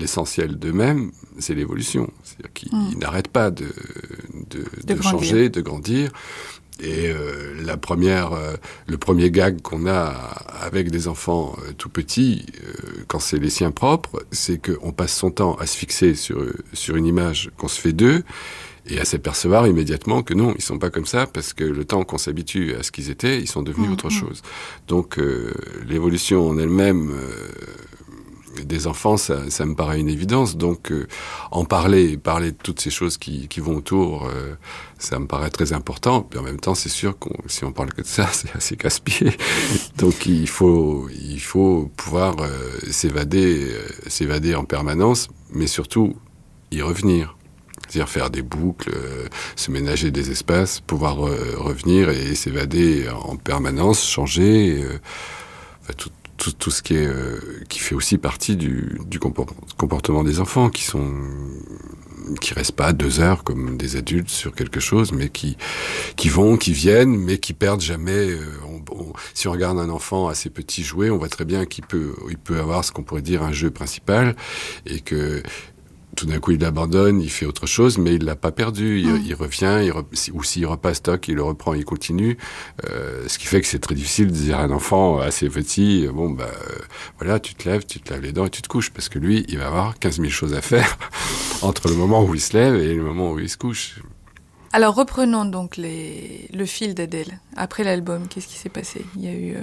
l'essentiel d'eux-mêmes, c'est l'évolution. C'est-à-dire qu'ils n'arrêtent pas de changer, de grandir. Et le premier gag qu'on a avec des enfants tout petits, quand c'est les siens propres, c'est qu'on passe son temps à se fixer sur une image qu'on se fait d'eux, et à s'apercevoir immédiatement que non, ils sont pas comme ça, parce que le temps qu'on s'habitue à ce qu'ils étaient, ils sont devenus autre chose. Donc l'évolution en elle-même des enfants, ça me paraît une évidence. Donc en parler de toutes ces choses qui vont autour, ça me paraît très important. Puis en même temps, c'est sûr que si on parle que de ça, c'est assez casse-pied. Donc il faut pouvoir s'évader en permanence, mais surtout y revenir. C'est-à-dire faire des boucles, se ménager des espaces, pouvoir revenir et s'évader en permanence, changer, tout ce qui fait aussi partie du comportement des enfants, qui restent pas 2 heures comme des adultes sur quelque chose, mais qui viennent, mais qui perdent jamais. Si on regarde un enfant assez petit jouer, on voit très bien qu'il peut avoir ce qu'on pourrait dire un jeu principal, et que tout d'un coup, il l'abandonne, il fait autre chose, mais il l'a pas perdu. Il revient, ou s'il repasse stock, il le reprend, il continue. Ce qui fait que c'est très difficile de dire à un enfant assez petit, voilà, tu te lèves les dents et tu te couches, parce que lui, il va avoir 15 000 choses à faire entre le moment où il se lève et le moment où il se couche. Alors, reprenons donc le fil d'Adèle. Après l'album, qu'est-ce qui s'est passé ? Il y a eu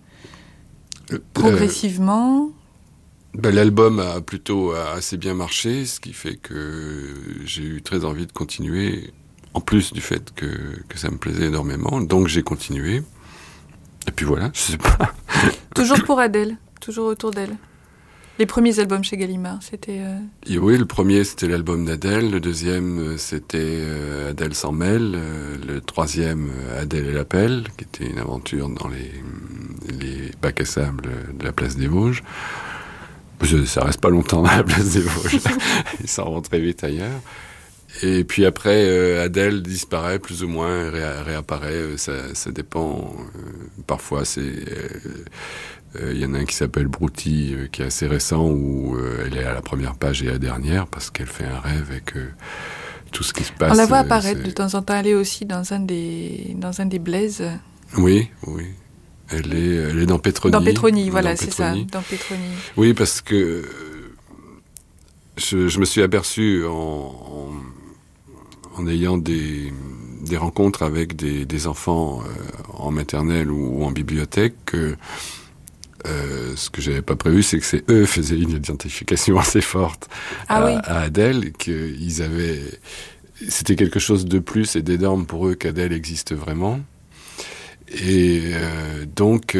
progressivement... L'album a plutôt assez bien marché, ce qui fait que j'ai eu très envie de continuer, en plus du fait que ça me plaisait énormément. Donc j'ai continué. Et puis voilà, je sais pas. Toujours pour Adèle, toujours autour d'elle. Les premiers albums chez Gallimard, c'était... Oui, le premier, c'était l'album d'Adèle. Le deuxième, c'était Adèle s'en mêle. Le troisième, Adèle et l'appel, qui était une aventure dans les bacs à sable de la place des Vosges. Ça reste pas longtemps dans la place des Vosges. Ils s'en vont très vite ailleurs. Et puis après, Adèle disparaît plus ou moins, réapparaît. Ça dépend. Parfois, il y en a un qui s'appelle Brouty, qui est assez récent, où elle est à la première page et à la dernière, parce qu'elle fait un rêve et que tout ce qui se passe... On la voit apparaître de temps en temps. Elle est aussi dans un des blaises. Oui. Elle est dans Petroni. Dans Petroni, voilà, c'est ça, dans Petroni. Oui, parce que je me suis aperçu en ayant des rencontres avec des enfants en maternelle ou en bibliothèque que ce que j'avais pas prévu, c'est que eux faisaient une identification assez forte à Adèle, c'était quelque chose de plus et d'énorme pour eux qu'Adèle existe vraiment. Et donc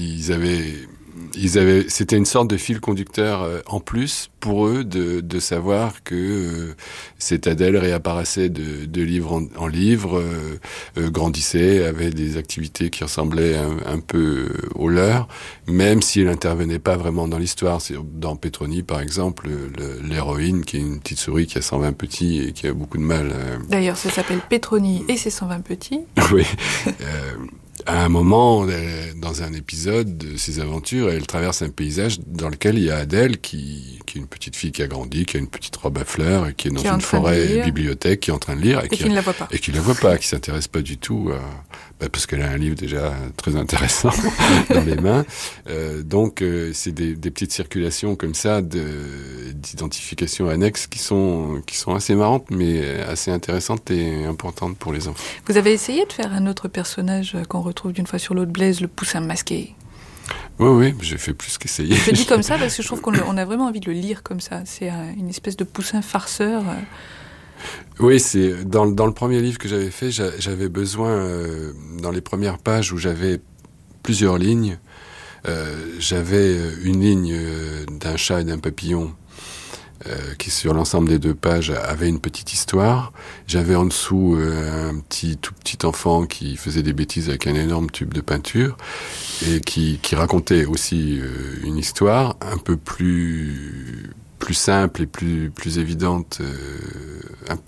c'était une sorte de fil conducteur en plus pour eux de savoir que cette Adèle réapparaissait de livre en livre, grandissait, avait des activités qui ressemblaient un peu aux leurs, même si elle n'intervenait pas vraiment dans l'histoire. Dans Petroni, par exemple, l'héroïne, qui est une petite souris qui a 120 petits et qui a beaucoup de mal. D'ailleurs, ça s'appelle Petroni et ses 120 petits. Oui. À un moment, dans un épisode de ses aventures, elle traverse un paysage dans lequel il y a Adèle, qui est une petite fille qui a grandi, qui a une petite robe à fleurs, et qui est dans une forêt bibliothèque, qui est en train de lire, et qui ne la voit pas. Et qui la voit pas, qui s'intéresse pas du tout, parce qu'elle a un livre déjà très intéressant dans les mains. Donc, c'est des petites circulations comme ça d'identification annexe qui sont assez marrantes, mais assez intéressantes et importantes pour les enfants. Vous avez essayé de faire un autre personnage qu'on retrouve d'une fois sur l'autre, Blaise, le poussin masqué? Oui, j'ai fait plus qu'essayer. Je dis comme ça parce que je trouve qu'on a vraiment envie de le lire comme ça. C'est une espèce de poussin farceur. Oui, c'est dans le premier livre que j'avais fait, j'avais besoin, dans les premières pages où j'avais plusieurs lignes, j'avais une ligne d'un chat et d'un papillon qui sur l'ensemble des 2 pages avait une petite histoire. J'avais en dessous un tout petit enfant qui faisait des bêtises avec un énorme tube de peinture et qui racontait aussi une histoire un peu plus simple et plus évidente,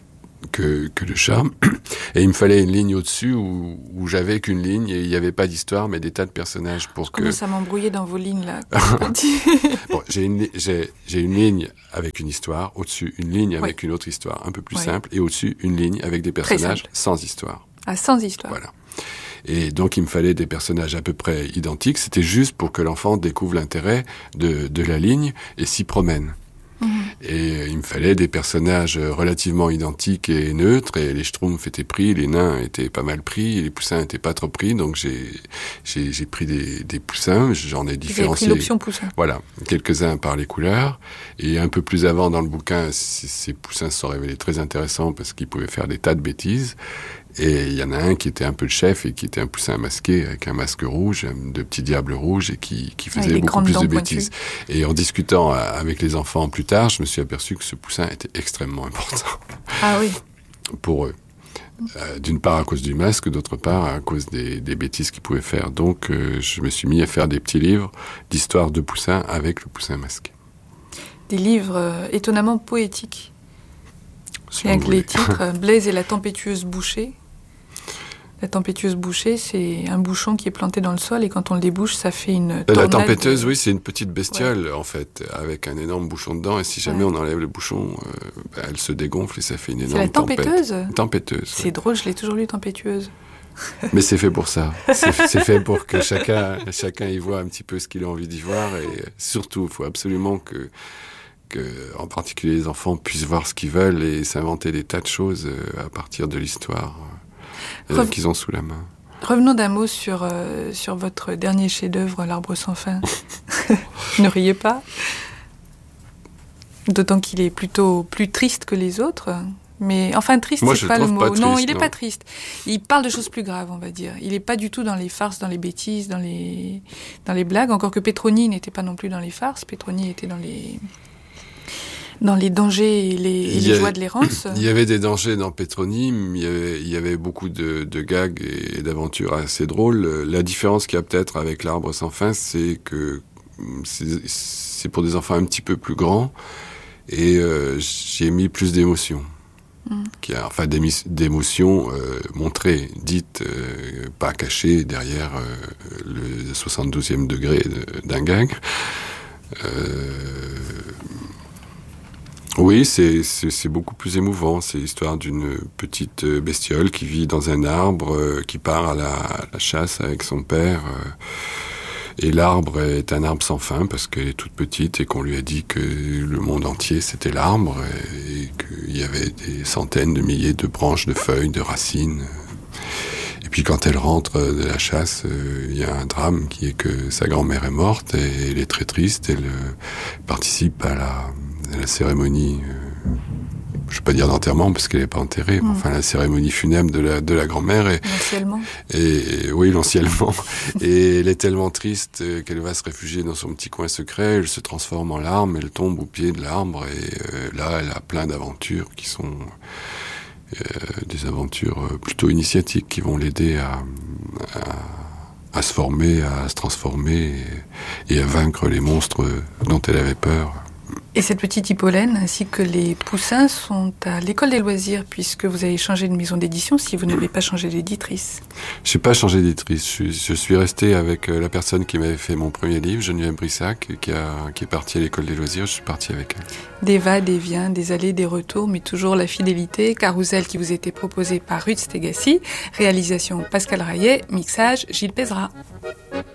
que le chat. Et il me fallait une ligne au-dessus où j'avais qu'une ligne et il n'y avait pas d'histoire, mais des tas de personnages pour que... Comment ça m'embrouillait dans vos lignes, là. Bon, j'ai une ligne avec une histoire, au-dessus une ligne avec une autre histoire, un peu plus simple, et au-dessus une ligne avec des personnages sans histoire. Ah, sans histoire. Voilà. Et donc, il me fallait des personnages à peu près identiques. C'était juste pour que l'enfant découvre l'intérêt de la ligne et s'y promène. Et il me fallait des personnages relativement identiques et neutres, et les Schtroumpfs étaient pris, les nains étaient pas mal pris, et les poussins étaient pas trop pris, donc j'ai pris des poussins, j'en ai différencié. Vous avez pris l'option poussin. Voilà, quelques-uns par les couleurs, et un peu plus avant dans le bouquin, ces poussins se sont révélés très intéressants parce qu'ils pouvaient faire des tas de bêtises. Et il y en a un qui était un peu le chef et qui était un poussin masqué avec un masque rouge, de petits diables rouges et qui faisait beaucoup plus de bêtises. Et en discutant avec les enfants plus tard, je me suis aperçu que ce poussin était extrêmement important. Ah oui. Pour eux. D'une part à cause du masque, d'autre part à cause des bêtises qu'ils pouvaient faire. Donc je me suis mis à faire des petits livres d'histoires de poussins avec le poussin masqué. Des livres étonnamment poétiques. Avec les titres Blaise et la tempétueuse bouchée. La tempétueuse bouchée, c'est un bouchon qui est planté dans le sol et quand on le débouche, ça fait une tornade. La tempétueuse, oui, c'est une petite bestiole, en fait, avec un énorme bouchon dedans. Et si jamais on enlève le bouchon, elle se dégonfle et ça fait une énorme tempête. C'est la tempétueuse ? Tempétueuse. C'est drôle, je l'ai toujours lu tempétueuse. Mais c'est fait pour ça. C'est fait pour que chacun y voit un petit peu ce qu'il a envie d'y voir. Et surtout, il faut absolument que, en particulier les enfants, puissent voir ce qu'ils veulent et s'inventer des tas de choses à partir de l'histoire qu'ils ont sous la main. Revenons d'un mot sur votre dernier chef-d'œuvre, L'Arbre sans fin. Ne riez pas. D'autant qu'il est plutôt plus triste que les autres. Mais enfin, triste, c'est pas le mot. Non, il n'est pas triste. Il parle de choses plus graves, on va dire. Il n'est pas du tout dans les farces, dans les bêtises, dans les blagues. Encore que Petroni n'était pas non plus dans les farces. Petroni était dans les dangers et les joies de l'errance. Il y avait des dangers dans Petroni, mais il y avait beaucoup de gags et d'aventures assez drôles. La différence qu'il y a peut-être avec L'Arbre sans fin, c'est que c'est pour des enfants un petit peu plus grands et j'ai mis plus d'émotions. Enfin, d'émotions montrées, dites, pas cachées derrière le 72e degré d'un gag. Oui, c'est beaucoup plus émouvant. C'est l'histoire d'une petite bestiole qui vit dans un arbre, qui part à la chasse avec son père. Et l'arbre est un arbre sans fin parce qu'elle est toute petite et qu'on lui a dit que le monde entier c'était l'arbre et qu'il y avait des centaines de milliers de branches, de feuilles, de racines. Et puis quand elle rentre de la chasse, il y a un drame qui est que sa grand-mère est morte et elle est très triste. Elle participe à la cérémonie, je ne vais pas dire d'enterrement parce qu'elle n'est pas enterrée, mais enfin la cérémonie funèbre de la grand-mère. L'anciellement. Oui, l'anciellement. Et elle est tellement triste qu'elle va se réfugier dans son petit coin secret, elle se transforme en larme, elle tombe au pied de l'arbre et là elle a plein d'aventures qui sont des aventures plutôt initiatiques qui vont l'aider à se former, à se transformer et à vaincre les monstres dont elle avait peur. Et cette petite Hippolène, ainsi que les poussins, sont à l'école des loisirs, puisque vous avez changé de maison d'édition, si vous n'avez pas changé d'éditrice. Je n'ai pas changé d'éditrice. Je suis resté avec la personne qui m'avait fait mon premier livre, Geneviève Brissac, qui est partie à l'école des loisirs. Je suis parti avec elle. Des va, des viens, des allées, des retours, mais toujours la fidélité. Carousel qui vous était proposé par Ruth Stegassi. Réalisation Pascal Rayet. Mixage Gilles Pézra.